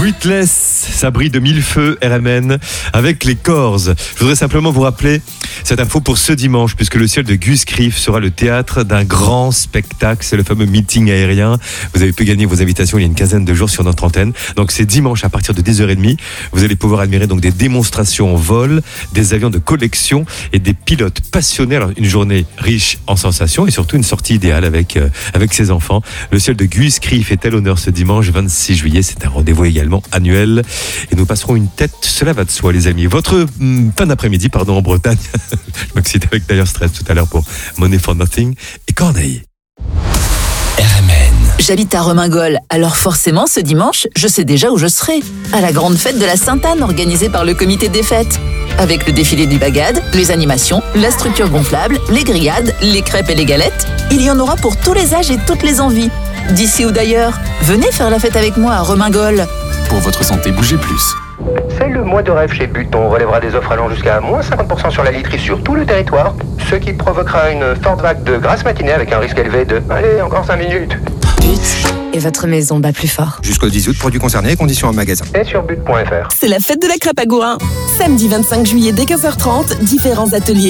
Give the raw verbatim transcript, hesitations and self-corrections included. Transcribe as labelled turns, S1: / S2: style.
S1: Rootless, ça brille de mille feux, R M N, avec les Corrs. Je voudrais simplement vous rappeler cette info pour ce dimanche, puisque le ciel de Gus Crieff sera le théâtre d'un grand spectacle. C'est le fameux meeting aérien. Vous avez pu gagner vos invitations il y a une quinzaine de jours sur notre antenne. Donc c'est dimanche à partir de dix heures trente. Vous allez pouvoir admirer donc des démonstrations en vol, des avions de collection et des pilotes passionnés. Alors une journée riche en sensations et surtout une sortie idéale avec, euh, avec ses enfants. Le ciel de Gus Crieff est à l'honneur ce dimanche vingt-six juillet. C'est un rendez-vous également annuel. Et nous passerons une tête, cela va de soi les amis. Votre hum, fin d'après-midi, pardon, en Bretagne. Je m'excite avec d'ailleurs Stress tout à l'heure pour Money for Nothing et Corneille.
S2: R M N.
S3: J'habite à Remingol, alors forcément ce dimanche, je sais déjà où je serai. À la grande fête de la Sainte-Anne organisée par le comité des fêtes. Avec le défilé du bagad, les animations, la structure gonflable, les grillades, les crêpes et les galettes. Il y en aura pour tous les âges et toutes les envies. D'ici ou d'ailleurs, venez faire la fête avec moi à Remingol.
S2: Pour votre santé, bougez plus.
S4: C'est le mois de rêve chez But. On relèvera des offres allant jusqu'à moins cinquante pour cent sur la literie sur tout le territoire, ce qui provoquera une forte vague de grasse matinée avec un risque élevé de... Allez, encore cinq minutes.
S5: But et votre maison bat plus fort.
S6: Jusqu'au dix août, produits concernés, conditions en magasin.
S4: Et sur but point f r.
S7: C'est la fête de la crêpe à Gourin. Samedi vingt-cinq juillet dès quinze heures trente, différents ateliers.